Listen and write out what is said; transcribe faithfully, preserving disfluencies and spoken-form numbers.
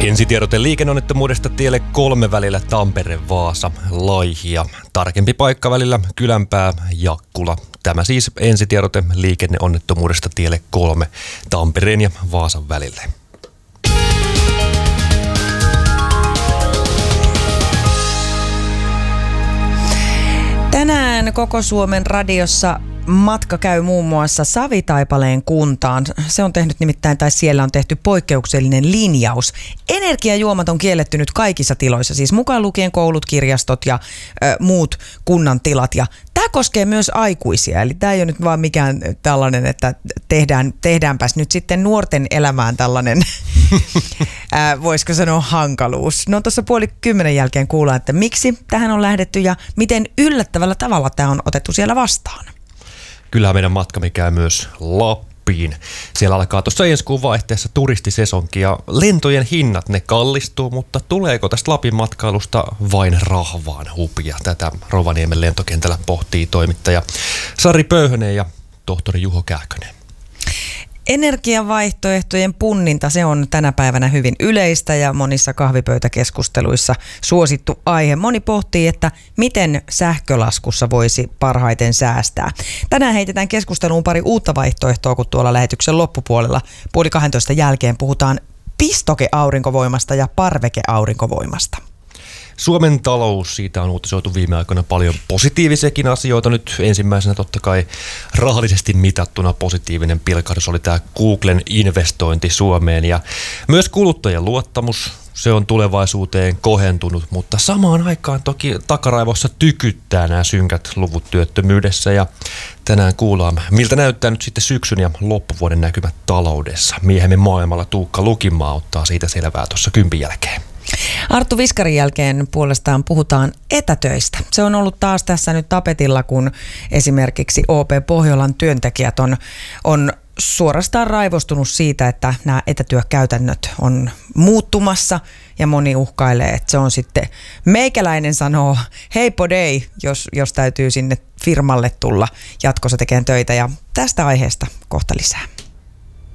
Ensitiedote liikenneonnettomuudesta tielle kolme välillä Tampere-Vaasa, Laihia. Tarkempi paikka välillä Kylänpää, Jakkula. Tämä siis ensitiedote liikenneonnettomuudesta tielle kolme Tampereen ja Vaasan välille. Tänään Koko Suomen radiossa matka käy muun muassa Savitaipaleen kuntaan. Se on tehnyt nimittäin, tai siellä on tehty poikkeuksellinen linjaus. Energiajuomat on kielletty nyt kaikissa tiloissa, siis mukaan lukien koulut, kirjastot ja ö, muut kunnan tilat. Ja tämä koskee myös aikuisia, eli tämä ei ole nyt vaan mikään tällainen, että tehdään, tehdäänpäs nyt sitten nuorten elämään tällainen, ää, voisiko sanoa hankaluus. No tuossa puoli kymmenen jälkeen kuullaan, että miksi tähän on lähdetty ja miten yllättävällä tavalla tämä on otettu siellä vastaan. Kyllähän meidän matkamme käy myös Lappiin. Siellä alkaa tuossa ensi kuun vaihteessa turistisesonki ja lentojen hinnat ne kallistuu, mutta tuleeko tästä Lapin matkailusta vain rahvaan hupia? Tätä Rovaniemen lentokentällä pohtii toimittaja Sari Pöyhönen ja tohtori Juho Kähkönen. Energiavaihtoehtojen punninta, se on tänä päivänä hyvin yleistä ja monissa kahvipöytäkeskusteluissa suosittu aihe. Moni pohtii, että miten sähkölaskussa voisi parhaiten säästää. Tänään heitetään keskusteluun pari uutta vaihtoehtoa, kun tuolla lähetyksen loppupuolella puoli kahdentoista jälkeen puhutaan pistokeaurinkovoimasta ja parvekeaurinkovoimasta. Suomen talous, siitä on uutisoitu viime aikoina paljon positiivisiakin asioita. Nyt ensimmäisenä totta kai rahallisesti mitattuna positiivinen pilkahdus oli tämä Googlen investointi Suomeen. Ja myös kuluttajien luottamus, se on tulevaisuuteen kohentunut, mutta samaan aikaan toki takaraivossa tykyttää nämä synkät luvut työttömyydessä. Ja tänään kuullaan, miltä näyttää nyt sitten syksyn ja loppuvuoden näkymät taloudessa. Miehemme maailmalla Tuukka Lukimaa ottaa siitä selvää tuossa kympin jälkeen. Arttu Viskarin jälkeen puolestaan puhutaan etätöistä. Se on ollut taas tässä nyt tapetilla, kun esimerkiksi O P Pohjolan työntekijät on, on suorastaan raivostunut siitä, että nämä etätyökäytännöt on muuttumassa ja moni uhkailee, että se on sitten meikäläinen sanoo heipodei, jos, jos täytyy sinne firmalle tulla jatkossa tekemään töitä ja tästä aiheesta kohta lisää.